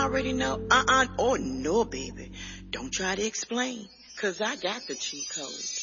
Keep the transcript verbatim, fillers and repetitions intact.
already know. Uh-uh. Oh, no, baby. Don't try to explain, because I got the cheat code.